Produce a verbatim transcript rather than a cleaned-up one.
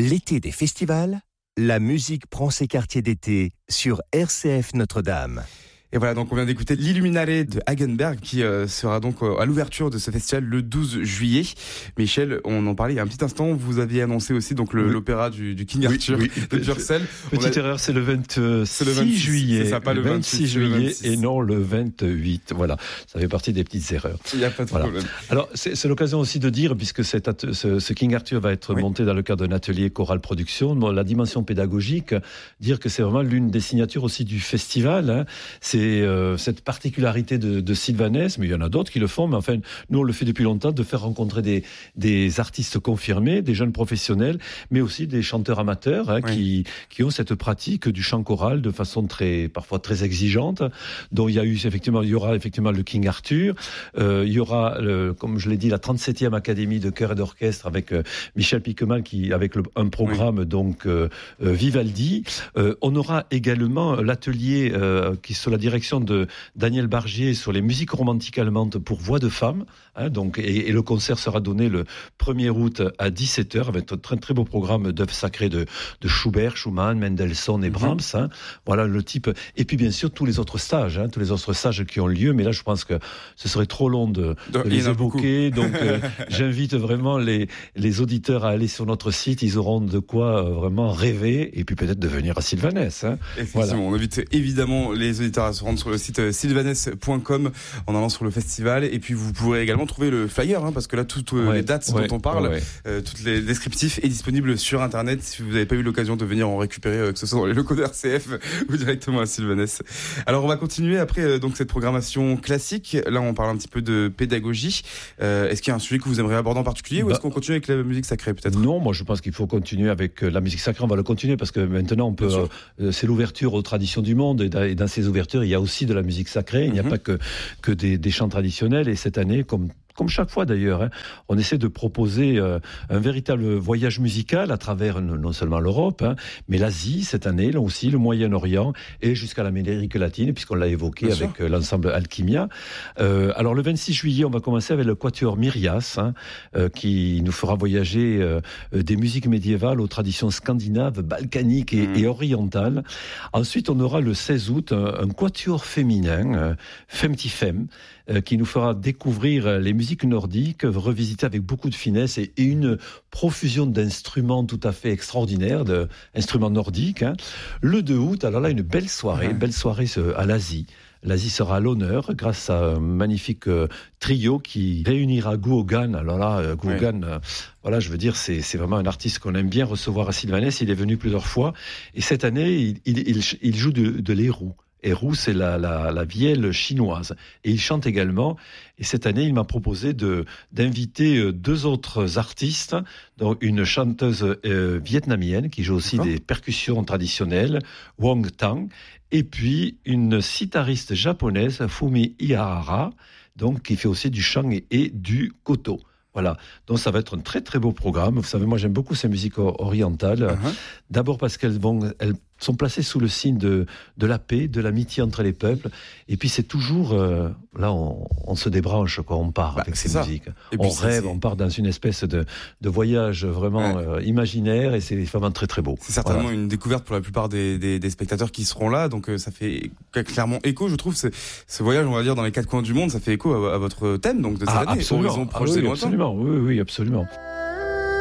L'été des festivals, la musique prend ses quartiers d'été sur R C F Notre-Dame. Et voilà, donc on vient d'écouter l'Illuminare de Hagenberg qui euh, sera donc euh, à l'ouverture de ce festival le douze juillet. Michel, on en parlait il y a un petit instant, vous aviez annoncé aussi donc le, oui. l'opéra du, du King Arthur oui, oui. de Purcell. Petite a... erreur, c'est le vingt-six juillet. C'est ça, pas le vingt-six juillet et non le vingt-huit. Voilà, ça fait partie des petites erreurs. Il n'y a pas de voilà. problème. Alors, c'est, c'est l'occasion aussi de dire, puisque cet at- ce, ce King Arthur va être oui. monté dans le cadre d'un atelier choral production, la dimension pédagogique, dire que c'est vraiment l'une des signatures aussi du festival. Hein. C'est euh, cette particularité de, de Sylvanès, mais il y en a d'autres qui le font, mais enfin, nous on le fait depuis longtemps, de faire rencontrer des, des artistes confirmés, des jeunes professionnels, mais aussi des chanteurs amateurs hein, oui. qui, qui ont cette pratique du chant choral de façon très, parfois très exigeante, dont il y a eu effectivement, il y aura effectivement le King Arthur, euh, il y aura, le, comme je l'ai dit, la trente-septième Académie de chœur et d'orchestre avec euh, Michel Piquemal, qui, avec le, un programme oui. donc euh, euh, Vivaldi. Euh, on aura également l'atelier euh, qui est sous la direction de Daniel Bargier sur les musiques romantiques allemandes pour voix de femme. Hein, donc, et, et le concert sera donné le premier août à dix-sept heures avec un très, très beau programme d'œuvres sacrées de, de Schubert, Schumann, Mendelssohn et Brahms. Mm-hmm. Hein, voilà le type. Et puis bien sûr tous les autres stages, hein, tous les autres stages qui ont lieu. Mais là, je pense que ce serait trop long de, de les évoquer. Beaucoup. Donc, euh, j'invite vraiment les, les auditeurs à aller sur notre site. Ils auront de quoi euh, vraiment rêver et puis peut-être de venir à Sylvanès. Hein. Effectivement, voilà. On invite évidemment les auditeurs à se rendre sur le site sylvanès point com en allant sur le festival. Et puis vous pourrez également trouver le flyer, hein, parce que là, toutes euh, ouais, les dates ouais, dont on parle, ouais. euh, toutes les descriptifs est disponible sur Internet. Si vous n'avez pas eu l'occasion de venir en récupérer, euh, que ce soit dans les locaux de R C F ou directement à Sylvanès. Alors on va continuer après euh, donc cette programmation classique. Là, on parle un petit peu de pédagogie. Euh, est-ce qu'il y a un sujet que vous aimeriez aborder en particulier, bah, ou est-ce qu'on continue avec la musique sacrée peut-être ? Non, moi je pense qu'il faut continuer avec la musique sacrée. On va le continuer parce que maintenant on peut. Euh, c'est l'ouverture aux traditions du monde et dans, et dans ces ouvertures, il y a aussi de la musique sacrée. Il mm-hmm. n'y a pas que que des, des chants traditionnels. Et cette année, comme Comme chaque fois d'ailleurs, hein, on essaie de proposer euh, un véritable voyage musical à travers non seulement l'Europe, hein, mais l'Asie cette année, là aussi le Moyen-Orient et jusqu'à l'Amérique latine, puisqu'on l'a évoqué Bien avec sûr. l'ensemble Alchimia. Euh, alors le vingt-six juillet, on va commencer avec le Quatuor Myrias, hein, euh, qui nous fera voyager euh, des musiques médiévales aux traditions scandinaves, balkaniques et, mmh. et orientales. Ensuite, on aura le seize août un, un Quatuor féminin, euh, Femtifem, euh, qui nous fera découvrir les musique nordique, revisitée avec beaucoup de finesse et, et une profusion d'instruments tout à fait extraordinaires, d'instruments nordiques. Hein. Le deux août, alors là, une belle soirée, une belle soirée à l'Asie. L'Asie sera à l'honneur grâce à un magnifique euh, trio qui réunira Guogan. Alors là, euh, Guogan, oui. euh, voilà, je veux dire, c'est, c'est vraiment un artiste qu'on aime bien recevoir à Sylvanès. Il est venu plusieurs fois. Et cette année, il, il, il, il joue de, de l'érou. Érou, c'est la, la, la vielle chinoise. Et il chante également. Et cette année, il m'a proposé de, d'inviter deux autres artistes, dont une chanteuse euh, vietnamienne qui joue aussi D'accord. des percussions traditionnelles, Wong Tang, et puis une sitariste japonaise, Fumi Ihara, donc, qui fait aussi du chant et, et du koto. Voilà, donc ça va être un très très beau programme. Vous savez, moi j'aime beaucoup ces musiques orientales. Uh-huh. D'abord parce qu'elles vont, elles sont placées sous le signe de, de la paix, de l'amitié entre les peuples. Et puis c'est toujours, euh, là on, on se débranche quand on part bah, avec ces ça. musiques. Et on rêve, c'est... on part dans une espèce de, de voyage vraiment ouais. euh, imaginaire et c'est vraiment très très beau. C'est certainement voilà. une découverte pour la plupart des, des, des spectateurs qui seront là. Donc euh, ça fait clairement écho, je trouve, ce, ce voyage, on va dire, dans les quatre coins du monde, ça fait écho à, à votre thème donc, de cette ah, année. Absolument. Horizon proche ah, oui, et lointain. Absolument, oui, oui, absolument.